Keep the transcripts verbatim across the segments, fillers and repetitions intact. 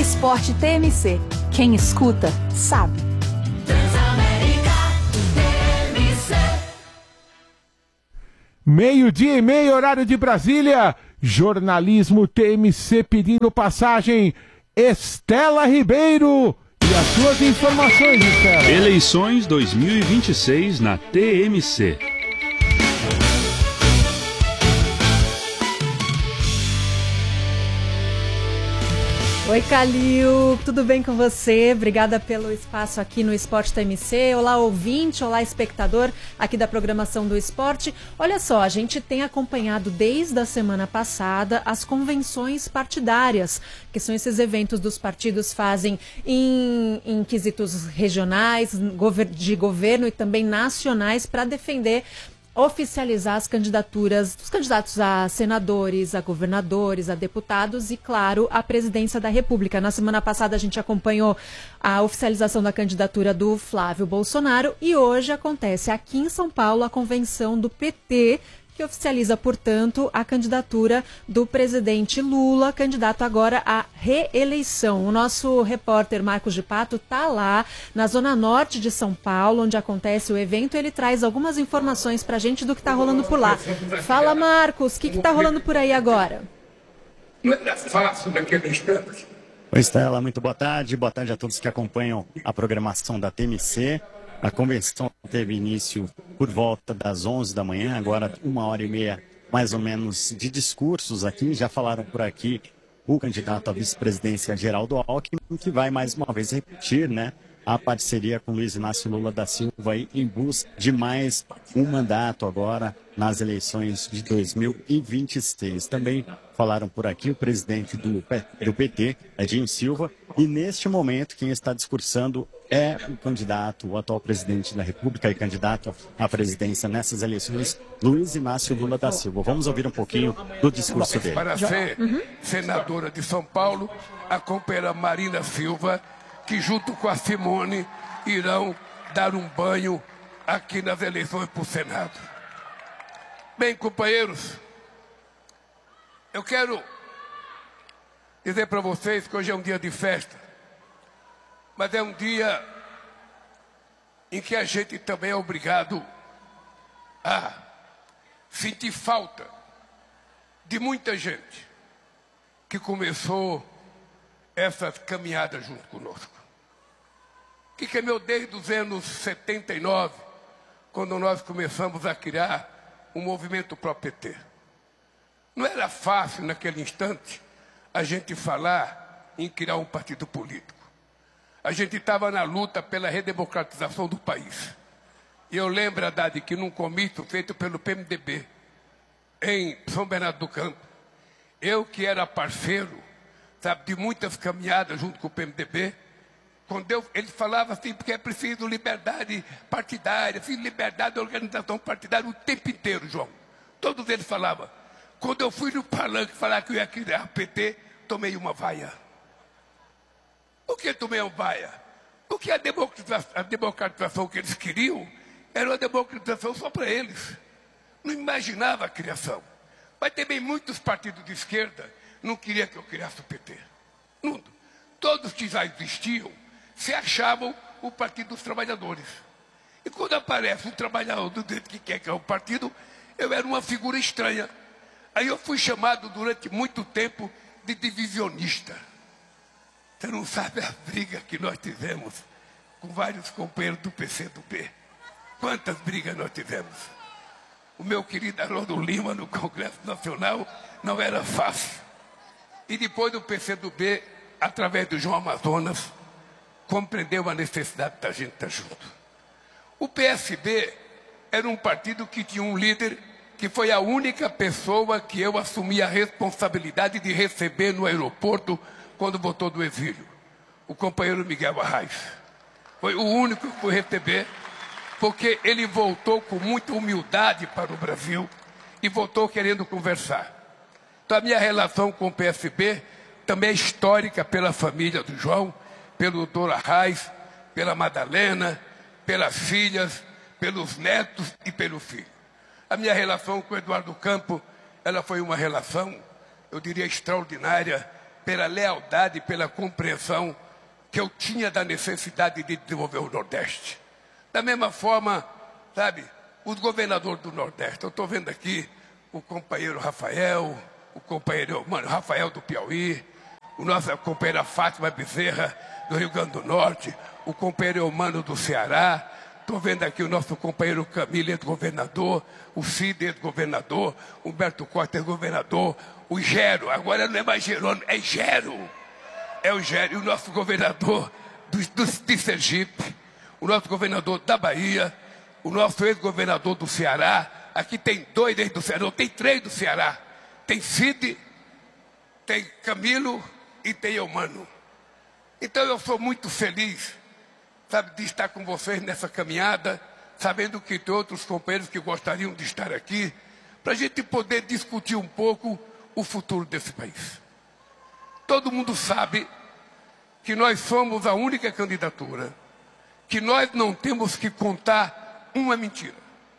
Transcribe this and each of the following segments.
Esporte T M C. Quem escuta, sabe. Meio-dia e meio, horário de Brasília. Jornalismo T M C pedindo passagem. Estela Ribeiro. E as suas informações, Estela. Eleições dois mil e vinte e seis na T M C. Oi, Calil, tudo bem com você? Obrigada pelo espaço aqui no Esporte T M C. Olá, ouvinte, olá, espectador aqui da programação do esporte. Olha só, a gente tem acompanhado desde a semana passada as convenções partidárias, que são esses eventos dos partidos fazem em, em quesitos regionais, de governo e também nacionais para defender, oficializar as candidaturas dos candidatos a senadores, a governadores, a deputados e, claro, a presidência da República. Na semana passada a gente acompanhou a oficialização da candidatura do Flávio Bolsonaro e hoje acontece aqui em São Paulo a convenção do P T, que oficializa, portanto, a candidatura do presidente Lula, candidato agora à reeleição. O nosso repórter Marcos de Pato está lá na zona norte de São Paulo, onde acontece o evento. Ele traz algumas informações para a gente do que está rolando por lá. Fala, Marcos, o que está rolando por aí agora? Não é fácil naquele instante. Oi, Estela, muito boa tarde. Boa tarde a todos que acompanham a programação da T M C. A convenção teve início por volta das onze da manhã, agora uma hora e meia mais ou menos de discursos aqui. Já falaram por aqui o candidato à vice-presidência Geraldo Alckmin, que vai mais uma vez repetir, né, a parceria com Luiz Inácio Lula da Silva aí, em busca de mais um mandato agora nas eleições de dois mil e vinte e seis. Também falaram por aqui o presidente do, do P T, Edinho Silva, e neste momento quem está discursando é o candidato, o atual presidente da República e candidato à presidência nessas eleições, Luiz Inácio Lula da Silva. Vamos ouvir um pouquinho do discurso dele. Para ser senadora de São Paulo, a companheira Marina Silva, que junto com a Simone irão dar um banho aqui nas eleições para o Senado. Bem, companheiros, eu quero dizer para vocês que hoje é um dia de festa, mas é um dia em que a gente também é obrigado a sentir falta de muita gente que começou essa caminhada junto conosco. Que caminhou desde os anos setenta e nove, quando nós começamos a criar o movimento pró-P T. Não era fácil naquele instante a gente falar em criar um partido político. A gente estava na luta pela redemocratização do país. E eu lembro, Haddad, que num comício feito pelo P M D B, em São Bernardo do Campo, eu que era parceiro, sabe, de muitas caminhadas junto com o P M D B, quando eu, ele falava assim, porque é preciso liberdade partidária, assim, liberdade de organização partidária o tempo inteiro, João. Todos eles falavam. Quando eu fui no palanque falar que eu ia criar o P T, tomei uma vaia. Por que tomei uma vaia? Porque a democratização, a democratização que eles queriam era uma democratização só para eles. Não imaginava a criação. Mas também muitos partidos de esquerda não queriam que eu criasse o P T. Não. Todos que já existiam se achavam o Partido dos Trabalhadores. E quando aparece um trabalhador do jeito que quer que é o partido, eu era uma figura estranha. Aí eu fui chamado durante muito tempo de divisionista. Você não sabe a briga que nós tivemos com vários companheiros do P C do B. Quantas brigas nós tivemos. O meu querido Haroldo Lima no Congresso Nacional não era fácil. E depois do P C do B, através do João Amazonas, compreendeu a necessidade da gente estar junto. O P S B era um partido que tinha um líder que foi a única pessoa que eu assumi a responsabilidade de receber no aeroporto quando voltou do exílio. O companheiro Miguel Arraes. Foi o único que fui receber, porque ele voltou com muita humildade para o Brasil e voltou querendo conversar. Então a minha relação com o P S B também é histórica pela família do João, pelo doutor Arraes, pela Madalena, pelas filhas, pelos netos e pelo filho. A minha relação com o Eduardo Campo, ela foi uma relação, eu diria, extraordinária, pela lealdade e pela compreensão que eu tinha da necessidade de desenvolver o Nordeste. Da mesma forma, sabe, os governadores do Nordeste, eu estou vendo aqui o companheiro Rafael, o companheiro, mano, Rafael do Piauí, o nossa companheira Fátima Bezerra do Rio Grande do Norte, o companheiro Eumano do Ceará, estou vendo aqui o nosso companheiro Camilo, ex-governador, o Cid, ex-governador, Humberto Costa, ex-governador, o Gero, agora não é mais Jerônimo, é Gero. É o Gero, e o nosso governador do, do, de Sergipe, o nosso governador da Bahia, o nosso ex-governador do Ceará. Aqui tem dois desde do Ceará, não, tem três do Ceará. Tem Cid, tem Camilo e tem Eumano. Então eu sou muito feliz, sabe, de estar com vocês nessa caminhada, sabendo que tem outros companheiros que gostariam de estar aqui, para a gente poder discutir um pouco o futuro desse país. Todo mundo sabe que nós somos a única candidatura, que nós não temos que contar uma mentira.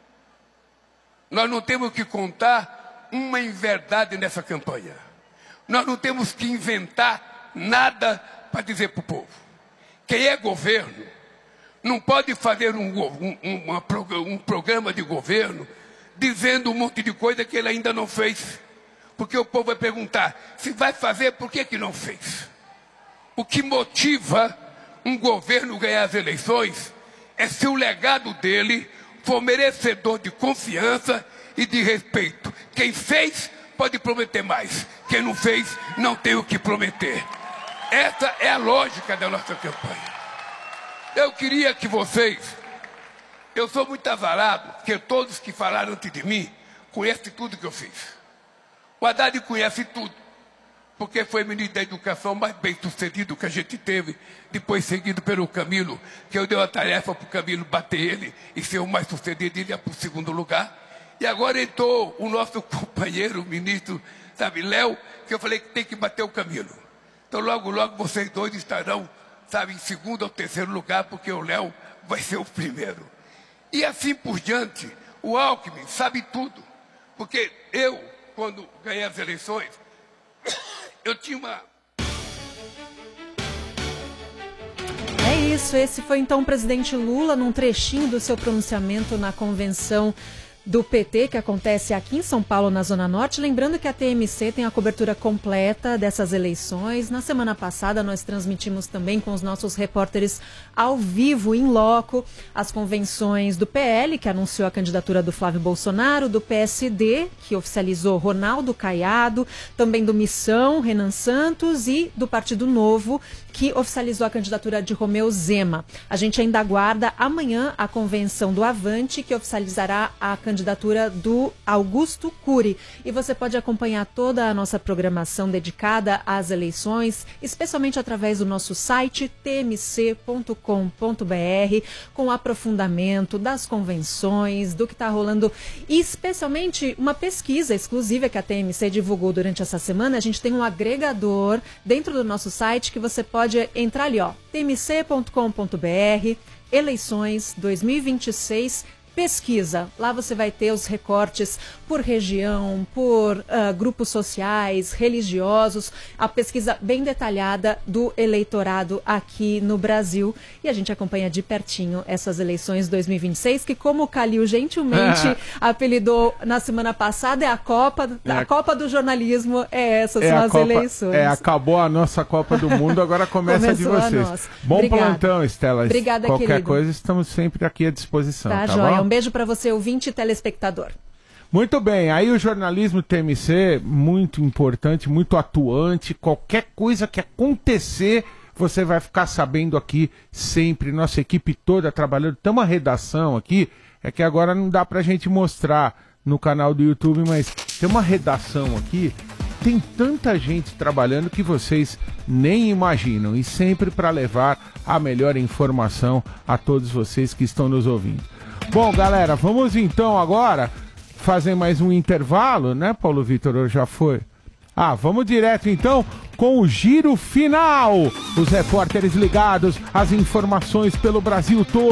Nós não temos que contar uma inverdade nessa campanha. Nós não temos que inventar nada para dizer para o povo. Quem é governo não pode fazer um, um, uma, um programa de governo dizendo um monte de coisa que ele ainda não fez. Porque o povo vai perguntar, se vai fazer, por que que não fez? O que motiva um governo ganhar as eleições é se o legado dele for merecedor de confiança e de respeito. Quem fez pode prometer mais. Quem não fez, não tem o que prometer. Essa é a lógica da nossa campanha. Eu queria que vocês... Eu sou muito azarado, porque todos que falaram antes de mim conhecem tudo que eu fiz. O Haddad conhece tudo, porque foi ministro da Educação mais bem sucedido que a gente teve, depois seguido pelo Camilo, que eu dei a tarefa para o Camilo bater ele e ser o mais sucedido, ele ia para o segundo lugar. E agora entrou o nosso companheiro, o ministro, sabe, Léo, que eu falei que tem que bater o Camilo. Então logo, logo vocês dois estarão, sabe, em segundo ou terceiro lugar, porque o Léo vai ser o primeiro. E assim por diante, o Alckmin sabe tudo, porque eu... Quando ganhei as eleições, eu tinha uma... É isso, esse foi então o presidente Lula num trechinho do seu pronunciamento na convenção do P T, que acontece aqui em São Paulo, na Zona Norte. Lembrando que a T M C tem a cobertura completa dessas eleições. Na semana passada, nós transmitimos também com os nossos repórteres ao vivo, em loco, as convenções do P L, que anunciou a candidatura do Flávio Bolsonaro, do P S D, que oficializou Ronaldo Caiado, também do Missão, Renan Santos, e do Partido Novo, que oficializou a candidatura de Romeu Zema. A gente ainda aguarda amanhã a convenção do Avante, que oficializará a candidatura do Augusto Cury. E você pode acompanhar toda a nossa programação dedicada às eleições, especialmente através do nosso site t m c ponto com ponto b r, com aprofundamento das convenções, do que está rolando, e especialmente uma pesquisa exclusiva que a T M C divulgou durante essa semana. A gente tem um agregador dentro do nosso site que você pode Pode entrar ali, ó, t m c ponto com ponto b r, eleições dois mil e vinte e seis, pesquisa. Lá você vai ter os recortes por região, por uh, grupos sociais, religiosos, a pesquisa bem detalhada do eleitorado aqui no Brasil. E a gente acompanha de pertinho essas eleições dois mil e vinte e seis, que, como o Calil gentilmente é. apelidou na semana passada, é a Copa, é a, a Copa do jornalismo, é essas é são as Copa, eleições. É, acabou a nossa Copa do Mundo, agora começa a de vocês. Bom Obrigada. plantão, Estela. Obrigada, Qualquer querido. coisa, estamos sempre aqui à disposição. Tá, tá joia. bom? Um beijo para você, ouvinte e telespectador. Muito bem, aí o jornalismo T M C, muito importante, muito atuante. Qualquer coisa que acontecer, você vai ficar sabendo aqui sempre. Nossa equipe toda trabalhando. Tem uma redação aqui, é que agora não dá pra gente mostrar no canal do YouTube, mas tem uma redação aqui. Tem tanta gente trabalhando que vocês nem imaginam. E sempre para levar a melhor informação a todos vocês que estão nos ouvindo. Bom, galera, vamos então agora fazer mais um intervalo, né, Paulo Vitor? Ou já foi? Ah, vamos direto então com o giro final. Os repórteres ligados, as informações pelo Brasil todo,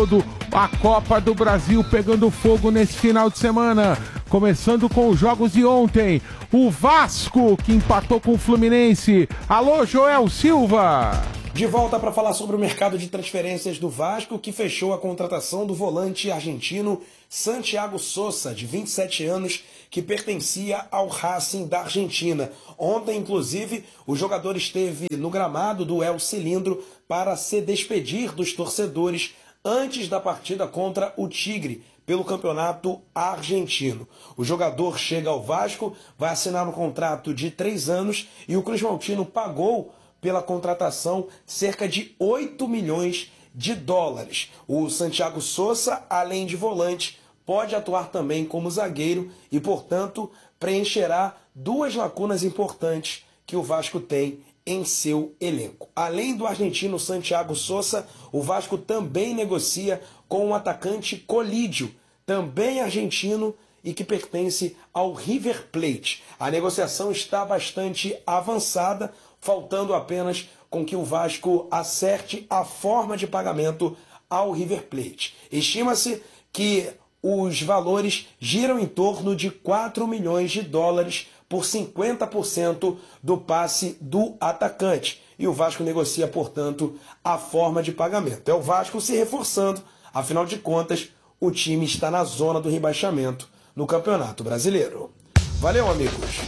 A Copa do Brasil pegando fogo nesse final de semana. Começando com os jogos de ontem. O Vasco, que empatou com o Fluminense. Alô, Joel Silva. De volta para falar sobre o mercado de transferências do Vasco, que fechou a contratação do volante argentino Santiago Sosa, de vinte e sete anos, que pertencia ao Racing da Argentina. Ontem, inclusive, o jogador esteve no gramado do El Cilindro para se despedir dos torcedores antes da partida contra o Tigre, pelo campeonato argentino. O jogador chega ao Vasco, vai assinar um contrato de três anos e o Cruz Maltino pagou pela contratação cerca de oito milhões de dólares. O Santiago Sosa, além de volante, pode atuar também como zagueiro e, portanto, preencherá duas lacunas importantes que o Vasco tem em seu elenco. Além do argentino Santiago Sosa, o Vasco também negocia com o atacante Colídio, também argentino e que pertence ao River Plate. A negociação está bastante avançada, faltando apenas com que o Vasco acerte a forma de pagamento ao River Plate. Estima-se que os valores giram em torno de quatro milhões de dólares por cinquenta por cento do passe do atacante. E o Vasco negocia, portanto, a forma de pagamento. É o Vasco se reforçando, afinal de contas, o time está na zona do rebaixamento no Campeonato Brasileiro. Valeu, amigos!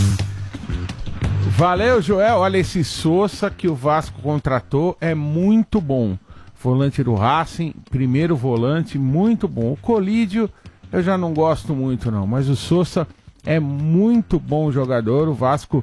Valeu, Joel. Olha, esse Sosa que o Vasco contratou é muito bom. Volante do Racing, primeiro volante, muito bom. O Colídio eu já não gosto muito não, mas o Sosa é muito bom jogador. O Vasco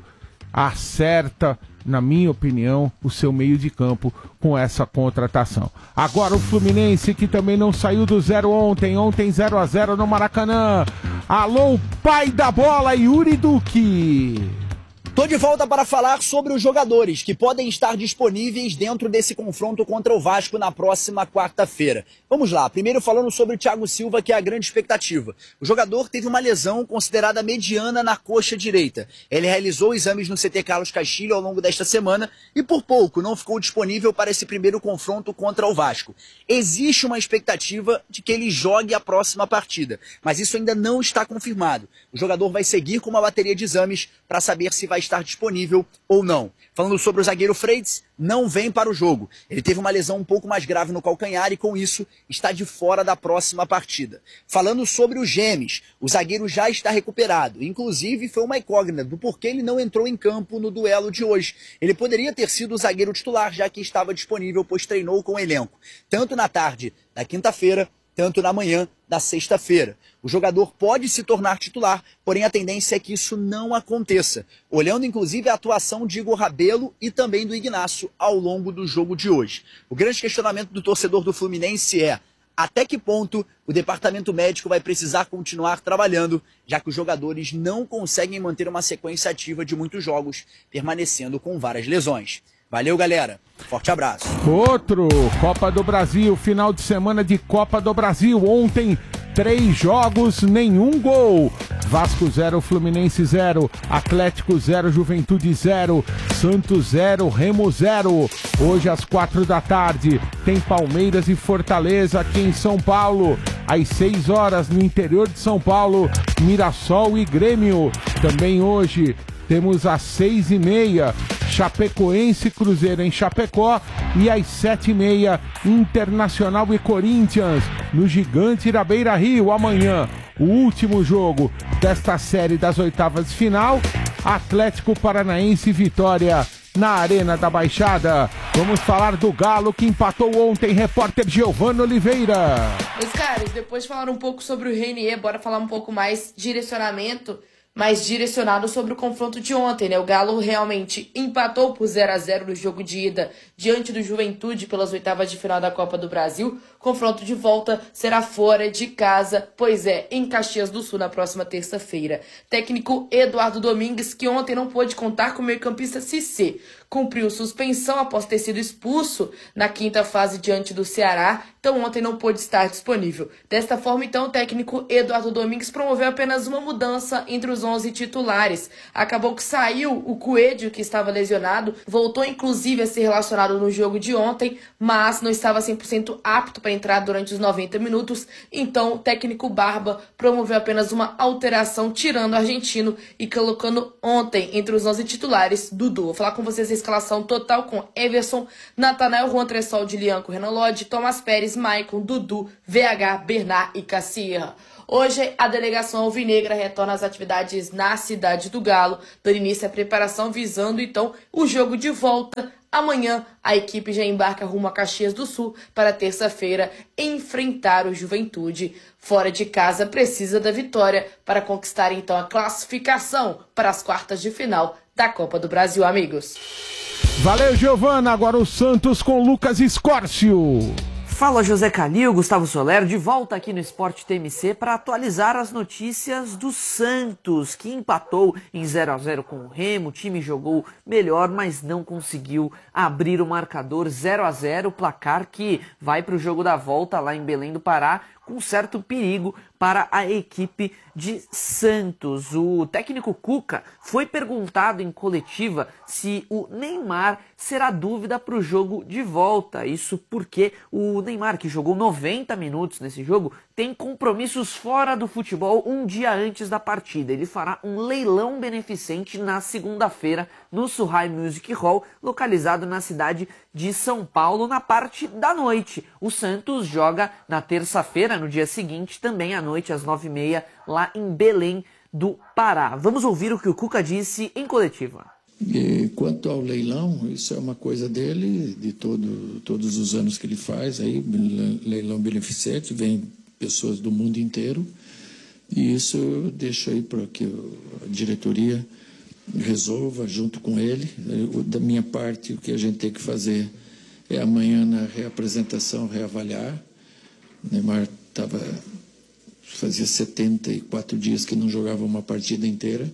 acerta, na minha opinião, o seu meio de campo com essa contratação. Agora o Fluminense, que também não saiu do zero ontem. Ontem zero a zero no Maracanã. Alô, pai da bola, Yuri Duque. Tô de volta para falar sobre os jogadores que podem estar disponíveis dentro desse confronto contra o Vasco na próxima quarta-feira. Vamos lá, primeiro falando sobre o Thiago Silva, que é a grande expectativa. O jogador teve uma lesão considerada mediana na coxa direita. Ele realizou exames no C T Carlos Castilho ao longo desta semana e por pouco não ficou disponível para esse primeiro confronto contra o Vasco. Existe uma expectativa de que ele jogue a próxima partida, mas isso ainda não está confirmado. O jogador vai seguir com uma bateria de exames para saber se vai estar disponível ou não. Falando sobre o zagueiro Freitas, não vem para o jogo. Ele teve uma lesão um pouco mais grave no calcanhar e com isso está de fora da próxima partida. Falando sobre o Gemes, o zagueiro já está recuperado. Inclusive foi uma incógnita do porquê ele não entrou em campo no duelo de hoje. Ele poderia ter sido o zagueiro titular, já que estava disponível, pois treinou com o elenco, tanto na tarde da quinta-feira, tanto na manhã da sexta-feira. O jogador pode se tornar titular, porém a tendência é que isso não aconteça, olhando inclusive a atuação de Igor Rabelo e também do Ignacio ao longo do jogo de hoje. O grande questionamento do torcedor do Fluminense é: até que ponto o departamento médico vai precisar continuar trabalhando, já que os jogadores não conseguem manter uma sequência ativa de muitos jogos, permanecendo com várias lesões. Valeu, galera. Forte abraço. Outro, Copa do Brasil, final de semana de Copa do Brasil. Ontem, três jogos, nenhum gol. Vasco zero, Fluminense zero, Atlético zero, Juventude zero, Santos zero, Remo zero. Hoje às quatro da tarde tem Palmeiras e Fortaleza aqui em São Paulo. Às seis horas no interior de São Paulo, Mirassol e Grêmio. Também hoje temos às seis e meia Chapecoense e Cruzeiro em Chapecó e às sete e meia Internacional e Corinthians no Gigante da Beira Rio. Amanhã, o último jogo desta série das oitavas de final, Atlético Paranaense e Vitória na Arena da Baixada. Vamos falar do Galo que empatou ontem. Repórter Giovano Oliveira. Meus caras, depois de falar um pouco sobre o Renier, bora falar um pouco mais direcionamento, mais direcionado sobre o confronto de ontem, né? O Galo realmente empatou por zero a zero no jogo de ida diante do Juventude pelas oitavas de final da Copa do Brasil. Confronto de volta será fora de casa, pois é, em Caxias do Sul na próxima terça-feira. Técnico Eduardo Domingues, que ontem não pôde contar com o meio-campista Cissé. cumpriu suspensão após ter sido expulso na quinta fase diante do Ceará, então ontem não pôde estar disponível. Desta forma, então, o técnico Eduardo Domingues promoveu apenas uma mudança entre os onze titulares. Acabou que saiu o Coelho, que estava lesionado, voltou inclusive a ser relacionado no jogo de ontem, mas não estava cem por cento apto para entrar durante os noventa minutos, então o técnico Barba promoveu apenas uma alteração, tirando o argentino e colocando ontem entre os onze titulares Dudu. Vou falar com vocês a escalação total com Everson, Natanael, Juan Tressol, Dilianco, Renan Lodge, Tomás Pérez, Maicon, Dudu, V H, Bernard e Cassierra. Hoje, a delegação alvinegra retorna às atividades na Cidade do Galo, dando início à preparação visando, então, o jogo de volta. Amanhã, a equipe já embarca rumo a Caxias do Sul para terça-feira enfrentar o Juventude. Fora de casa, precisa da vitória para conquistar, então, a classificação para as quartas de final da Copa do Brasil, amigos. Valeu, Giovana. Agora o Santos com Lucas Escórcio. Fala, José Calil, Gustavo Soler, de volta aqui no Esporte T M C para atualizar as notícias do Santos, que empatou em zero a zero com o Remo. O time jogou melhor, mas não conseguiu abrir o marcador. Zero a zero, placar que vai para o jogo da volta lá em Belém do Pará, com certo perigo para a equipe de Santos. O técnico Cuca foi perguntado em coletiva se o Neymar será dúvida para o jogo de volta. Isso porque o Neymar, que jogou noventa minutos nesse jogo, tem compromissos fora do futebol um dia antes da partida. Ele fará um leilão beneficente na segunda-feira no Surrai Music Hall, localizado na cidade de São Paulo, na parte da noite. O Santos joga na terça-feira, no dia seguinte, também à noite, às nove e meia, lá em Belém do Pará. Vamos ouvir o que o Cuca disse em coletiva. E quanto ao leilão, isso é uma coisa dele, de todo, todos os anos que ele faz, aí, leilão beneficente, vem pessoas do mundo inteiro, e isso eu deixo aí para que a diretoria resolva junto com ele. Da minha parte, o que a gente tem que fazer é amanhã na reapresentação reavaliar. O Neymar estava, fazia setenta e quatro dias que não jogava uma partida inteira,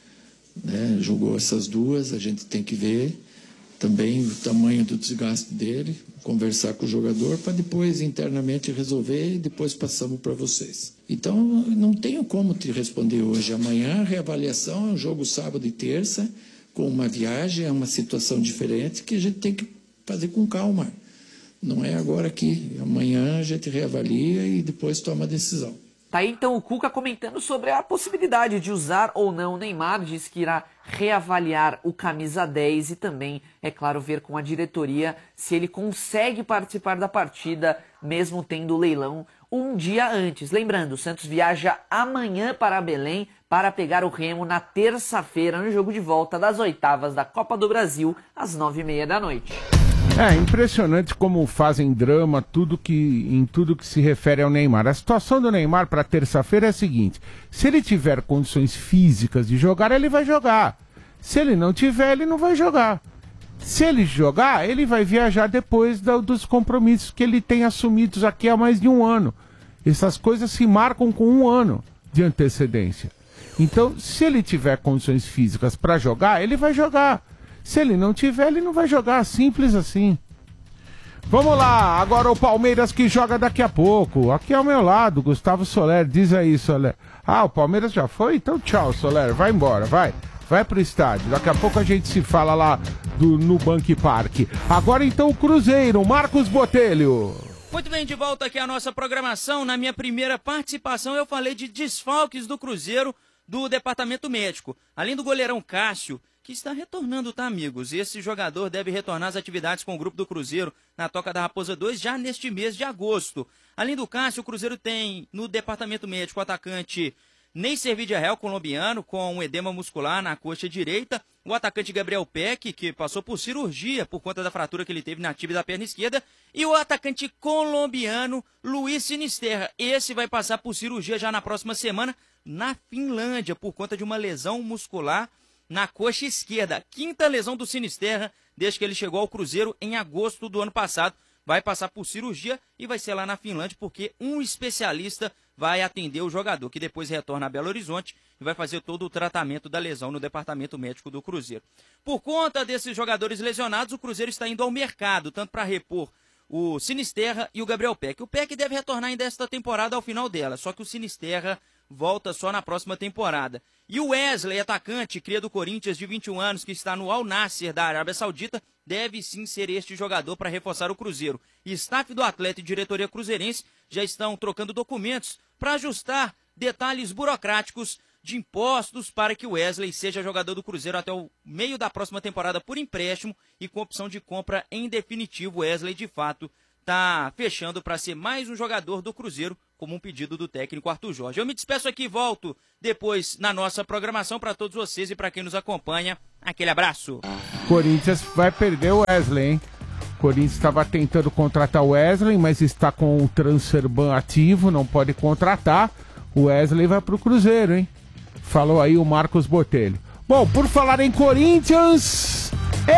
né? Jogou essas duas, a gente tem que ver também o tamanho do desgaste dele, conversar com o jogador para depois internamente resolver e depois passamos para vocês. Então, não tenho como te responder hoje. Amanhã, reavaliação, é um jogo sábado e terça, com uma viagem, é uma situação diferente que a gente tem que fazer com calma. Não é agora aqui. Amanhã a gente reavalia e depois toma a decisão. Tá aí então o Cuca comentando sobre a possibilidade de usar ou não o Neymar. Diz que irá reavaliar o camisa dez e também, é claro, ver com a diretoria se ele consegue participar da partida, mesmo tendo o leilão um dia antes. Lembrando, o Santos viaja amanhã para Belém para pegar o Remo na terça-feira no jogo de volta das oitavas da Copa do Brasil, às nove e meia da noite. É impressionante como fazem drama tudo que, em tudo que se refere ao Neymar. A situação do Neymar para terça-feira é a seguinte: se ele tiver condições físicas de jogar, ele vai jogar. Se ele não tiver, ele não vai jogar. Se ele jogar, ele vai viajar depois do, dos compromissos que ele tem assumidos aqui há mais de um ano. Essas coisas se marcam com um ano de antecedência. Então, se ele tiver condições físicas para jogar, ele vai jogar. Se ele não tiver, ele não vai jogar, simples assim. Vamos lá, agora o Palmeiras que joga daqui a pouco. Aqui ao meu lado, Gustavo Soler, diz aí, Soler. Ah, o Palmeiras já foi? Então tchau, Soler, vai embora, vai. Vai pro estádio, daqui a pouco a gente se fala lá do Nubank Park. Agora então o Cruzeiro, Marcos Botelho. Muito bem, de volta aqui à nossa programação. Na minha primeira participação eu falei de desfalques do Cruzeiro do departamento médico. Além do goleirão Cássio, que está retornando, tá, amigos? Esse jogador deve retornar às atividades com o grupo do Cruzeiro na Toca da Raposa dois já neste mês de agosto. Além do Cássio, o Cruzeiro tem no departamento médico o atacante Ney Servidjarrel, colombiano, com um edema muscular na coxa direita. O atacante Gabriel Peck, que passou por cirurgia por conta da fratura que ele teve na tíbia da perna esquerda. E o atacante colombiano Luiz Sinisterra. Esse vai passar por cirurgia já na próxima semana na Finlândia, por conta de uma lesão muscular na coxa esquerda. Quinta lesão do Sinisterra desde que ele chegou ao Cruzeiro em agosto do ano passado. Vai passar por cirurgia e vai ser lá na Finlândia, porque um especialista vai atender o jogador, que depois retorna a Belo Horizonte e vai fazer todo o tratamento da lesão no departamento médico do Cruzeiro. Por conta desses jogadores lesionados, o Cruzeiro está indo ao mercado, tanto para repor o Sinisterra e o Gabriel Peck. O Peck deve retornar ainda esta temporada ao final dela, só que o Sinisterra volta só na próxima temporada. E o Wesley, atacante, cria do Corinthians de vinte e um anos, que está no Al Nassr da Arábia Saudita, deve sim ser este jogador para reforçar o Cruzeiro. E staff do atleta e diretoria cruzeirense já estão trocando documentos para ajustar detalhes burocráticos de impostos para que o Wesley seja jogador do Cruzeiro até o meio da próxima temporada por empréstimo e com opção de compra em definitivo. O Wesley, de fato, está fechando para ser mais um jogador do Cruzeiro, como um pedido do técnico Arthur Jorge. Eu me despeço aqui e volto depois na nossa programação para todos vocês e para quem nos acompanha. Aquele abraço. Corinthians vai perder o Wesley, hein? O Corinthians estava tentando contratar o Wesley, mas está com o transfer ban ativo, não pode contratar. O Wesley vai pro Cruzeiro, hein? Falou aí o Marcos Botelho. Bom, por falar em Corinthians,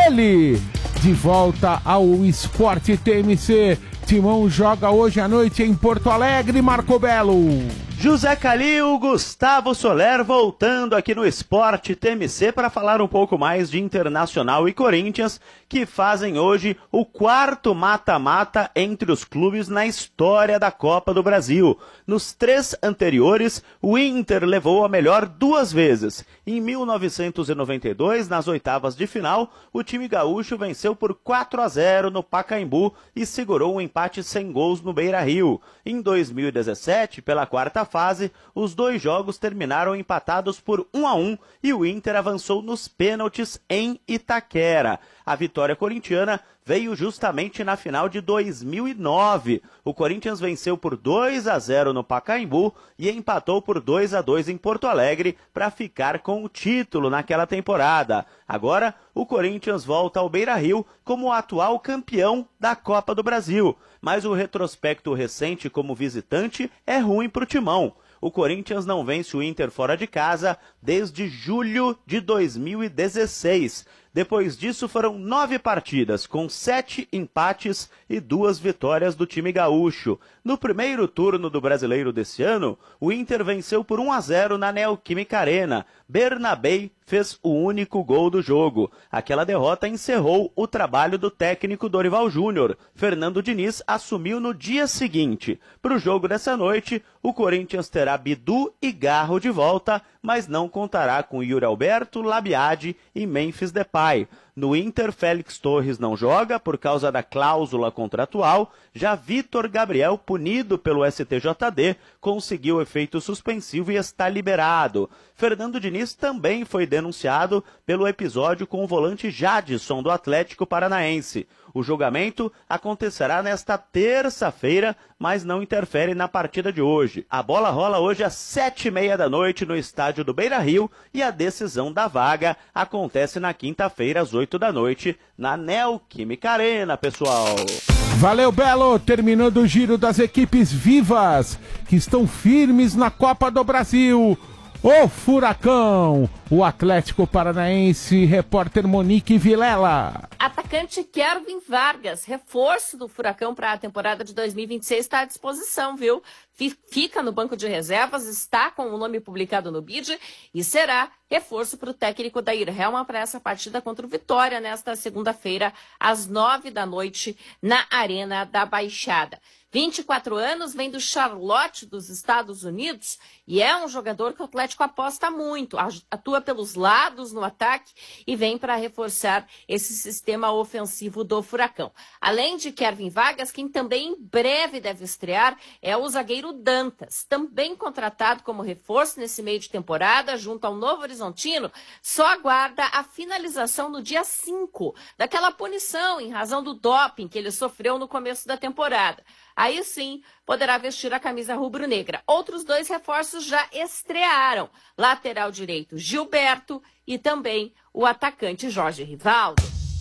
ele de volta ao Esporte T M C. Timão joga hoje à noite em Porto Alegre, Marco Belo. José Calil, Gustavo Soler voltando aqui no Esporte T M C para falar um pouco mais de Internacional e Corinthians, que fazem hoje o quarto mata-mata entre os clubes na história da Copa do Brasil. Nos três anteriores, o Inter levou a melhor duas vezes. Em mil novecentos e noventa e dois, nas oitavas de final, o time gaúcho venceu por quatro a zero no Pacaembu e segurou um empate sem gols no Beira-Rio. Em dois mil e dezessete, pela quarta fase, os dois jogos terminaram empatados por um a um e o Inter avançou nos pênaltis em Itaquera. A vitória corintiana veio justamente na final de dois mil e nove. O Corinthians venceu por dois a zero no Pacaembu e empatou por dois a dois em Porto Alegre para ficar com o título naquela temporada. Agora, o Corinthians volta ao Beira-Rio como o atual campeão da Copa do Brasil. Mas o retrospecto recente como visitante é ruim para o Timão. O Corinthians não vence o Inter fora de casa desde julho de dois mil e dezesseis. Depois disso foram nove partidas, com sete empates e duas vitórias do time gaúcho. No primeiro turno do Brasileiro desse ano, o Inter venceu por um a zero na Neoquímica Arena. Bernabei fez o único gol do jogo. Aquela derrota encerrou o trabalho do técnico Dorival Júnior. Fernando Diniz assumiu no dia seguinte. Para o jogo dessa noite, o Corinthians terá Bidu e Garro de volta, mas não contará com Yuri Alberto, Labiade e Memphis Depay. No Inter, Félix Torres não joga por causa da cláusula contratual. Já Vitor Gabriel, punido pelo S T J D, conseguiu efeito suspensivo e está liberado. Fernando Diniz também foi denunciado pelo episódio com o volante Jadson do Atlético Paranaense. O julgamento acontecerá nesta terça-feira, mas não interfere na partida de hoje. A bola rola hoje às sete e meia da noite no estádio do Beira-Rio e a decisão da vaga acontece na quinta-feira às oito da noite na Neoquímica Arena, pessoal. Valeu, Belo! Terminando o giro das equipes vivas que estão firmes na Copa do Brasil. O Furacão, o Atlético Paranaense, repórter Monique Vilela. Atacante Kelvin Vargas, reforço do Furacão para a temporada de dois mil e vinte e seis, está à disposição, viu? Fica no banco de reservas, está com o nome publicado no B I D e será reforço para o técnico Dair Helman para essa partida contra o Vitória nesta segunda-feira, às nove da noite, na Arena da Baixada. vinte e quatro anos, vem do Charlotte dos Estados Unidos e é um jogador que o Atlético aposta muito, atua pelos lados no ataque e vem para reforçar esse sistema ofensivo do Furacão. Além de Kelvin Vargas, quem também em breve deve estrear é o zagueiro Dantas, também contratado como reforço nesse meio de temporada junto ao Novo Horizontino, só aguarda a finalização no dia cinco daquela punição em razão do doping que ele sofreu no começo da temporada. Aí sim, poderá vestir a camisa rubro-negra. Outros dois reforços já estrearam. Lateral direito Gilberto e também o atacante Jorge Rivaldo.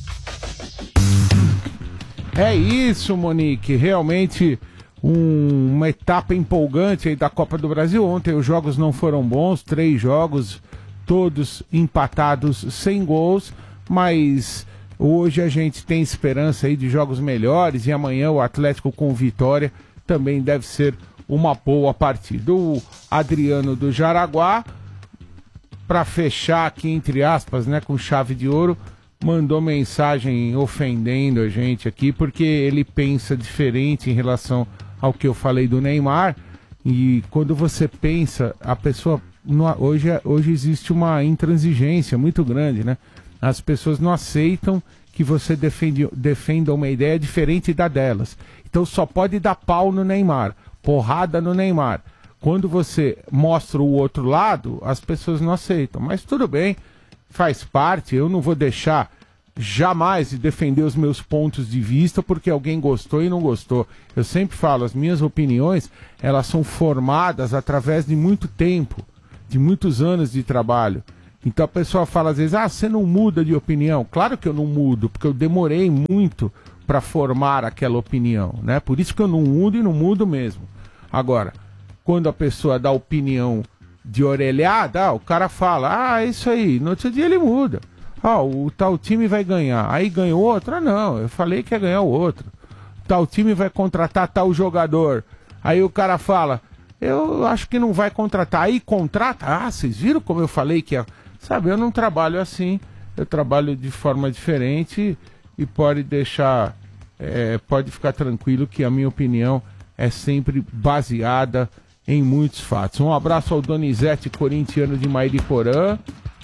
É isso, Monique. Realmente um, uma etapa empolgante aí da Copa do Brasil. Ontem os jogos não foram bons, três jogos, todos empatados sem gols, mas hoje a gente tem esperança aí de jogos melhores e amanhã o Atlético com vitória também deve ser uma boa partida. O Adriano do Jaraguá, para fechar aqui, entre aspas, né, com chave de ouro, mandou mensagem ofendendo a gente aqui, porque ele pensa diferente em relação ao que eu falei do Neymar. E quando você pensa, a pessoa... Hoje, hoje existe uma intransigência muito grande, né? As pessoas não aceitam que você defende, defenda uma ideia diferente da delas. Então só pode dar pau no Neymar, porrada no Neymar. Quando você mostra o outro lado, as pessoas não aceitam. Mas tudo bem, faz parte. Eu não vou deixar jamais de defender os meus pontos de vista porque alguém gostou e não gostou. Eu sempre falo, as minhas opiniões, elas são formadas através de muito tempo, de muitos anos de trabalho. Então a pessoa fala às vezes, ah, você não muda de opinião. Claro que eu não mudo, porque eu demorei muito para formar aquela opinião, né? Por isso que eu não mudo e não mudo mesmo. Agora, quando a pessoa dá opinião de orelhada, ah, o cara fala, ah, é isso aí, no outro dia ele muda. Ah, o tal time vai ganhar, aí ganha outro? Ah, não, eu falei que ia ganhar o outro. Tal time vai contratar tal jogador. Aí o cara fala, eu acho que não vai contratar. Aí contrata, ah, vocês viram como eu falei que ia... Sabe, eu não trabalho assim, eu trabalho de forma diferente e pode deixar, é, pode ficar tranquilo que a minha opinião é sempre baseada em muitos fatos. Um abraço ao Donizete, corintiano de Mairiporã.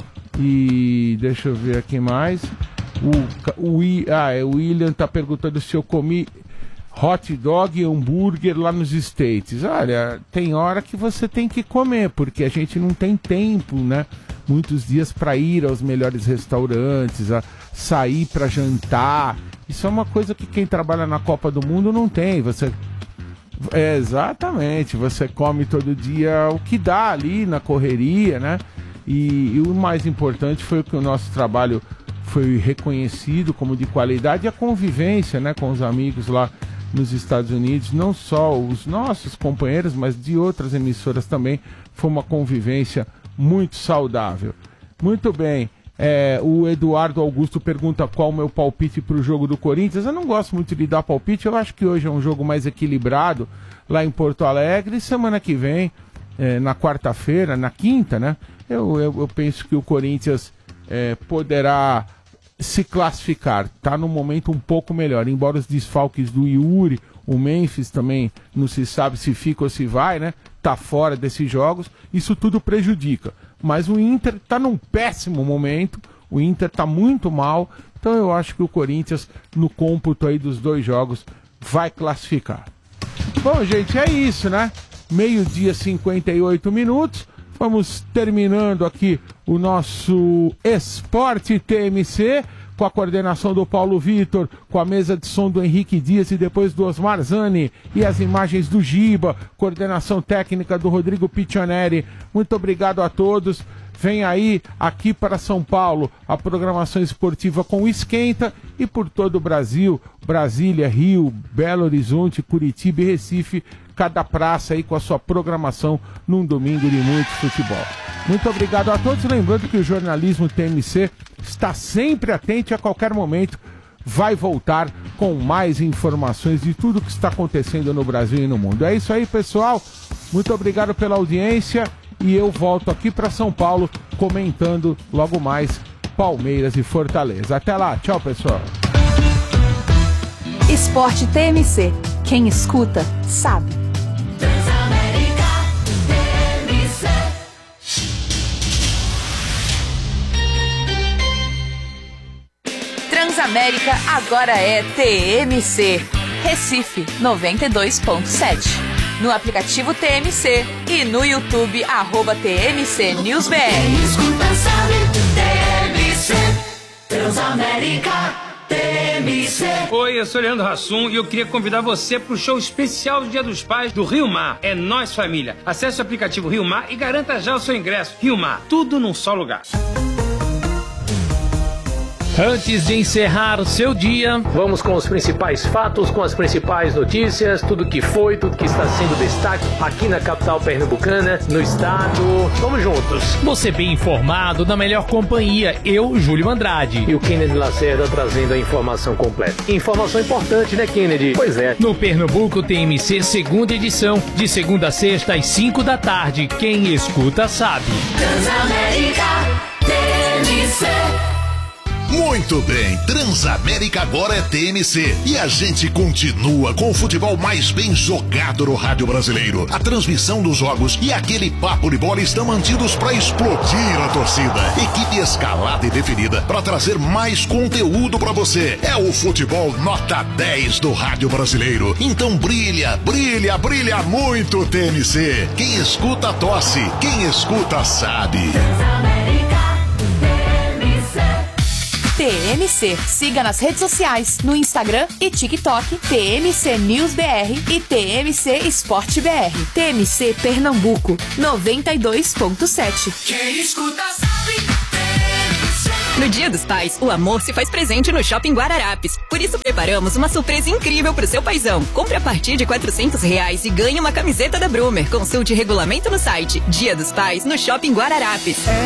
E deixa eu ver aqui mais. O, o, ah, o William tá perguntando se eu comi hot dog e hambúrguer lá nos States. Olha, tem hora que você tem que comer, porque a gente não tem tempo, né? Muitos dias para ir aos melhores restaurantes, a sair para jantar. Isso é uma coisa que quem trabalha na Copa do Mundo não tem. Você é, exatamente, você come todo dia o que dá ali na correria, né? E, e o mais importante foi que o nosso trabalho foi reconhecido como de qualidade e a convivência, né, com os amigos lá nos Estados Unidos, não só os nossos companheiros, mas de outras emissoras também, foi uma convivência muito saudável. Muito bem, é, o Eduardo Augusto pergunta qual o meu palpite para o jogo do Corinthians. Eu não gosto muito de dar palpite, eu acho que hoje é um jogo mais equilibrado lá em Porto Alegre, e semana que vem, é, na quarta-feira, na quinta, né, eu, eu, eu penso que o Corinthians é, poderá se classificar, tá num momento um pouco melhor, embora os desfalques do Yuri, o Memphis também não se sabe se fica ou se vai, né? Tá fora desses jogos, isso tudo prejudica. Mas o Inter tá num péssimo momento, o Inter tá muito mal, então eu acho que o Corinthians, no cômputo aí dos dois jogos, vai classificar. Bom, gente, é isso, né? Meio-dia, cinquenta e oito minutos. Vamos terminando aqui o nosso Esporte T M C, com a coordenação do Paulo Vitor, com a mesa de som do Henrique Dias e depois do Osmar Zani e as imagens do Giba, coordenação técnica do Rodrigo Piccioneri. Muito obrigado a todos. Vem aí, aqui para São Paulo, a programação esportiva com o Esquenta e por todo o Brasil, Brasília, Rio, Belo Horizonte, Curitiba e Recife, cada praça aí com a sua programação num domingo de muito futebol. Muito obrigado a todos, lembrando que o jornalismo T M C está sempre atento e a qualquer momento vai voltar com mais informações de tudo que está acontecendo no Brasil e no mundo. É isso aí, pessoal, muito obrigado pela audiência e eu volto aqui para São Paulo comentando logo mais Palmeiras e Fortaleza. Até lá, tchau, pessoal. Esporte T M C, quem escuta sabe. Transamérica agora é T M C. Recife noventa e dois ponto sete. No aplicativo T M C e no YouTube, arroba T M C News B R. Escuta, sabe, T M C, Transamérica, T M C. Oi, eu sou Leandro Hassum e eu queria convidar você para o show especial do Dia dos Pais do Rio Mar. É Nós Família. Acesse o aplicativo Rio Mar e garanta já o seu ingresso. Rio Mar, tudo num só lugar. Antes de encerrar o seu dia, vamos com os principais fatos, com as principais notícias, tudo que foi, tudo que está sendo destaque aqui na capital pernambucana, no estado. Vamos juntos. Você bem informado, na melhor companhia, eu, Júlio Andrade. E o Kennedy Lacerda trazendo a informação completa. Informação importante, né, Kennedy? Pois é. No Pernambuco T M C, segunda edição, de segunda a sexta às cinco da tarde. Quem escuta sabe. Transamérica T M C. Muito bem, Transamérica agora é T M C e a gente continua com o futebol mais bem jogado no rádio brasileiro. A transmissão dos jogos e aquele papo de bola estão mantidos para explodir a torcida. Equipe escalada e definida para trazer mais conteúdo para você. É o futebol nota dez do rádio brasileiro. Então brilha, brilha, brilha muito T M C. Quem escuta tosse, quem escuta sabe. T M C. Siga nas redes sociais, no Instagram e TikTok, T M C News B R e T M C Esporte B R. T M C Pernambuco, noventa e dois ponto sete. Quem escuta sabe. No Dia dos Pais, o amor se faz presente no Shopping Guararapes. Por isso, preparamos uma surpresa incrível pro seu paizão. Compre a partir de quatrocentos reais e ganhe uma camiseta da Brumer. Consulte regulamento no site. Dia dos Pais, no Shopping Guararapes.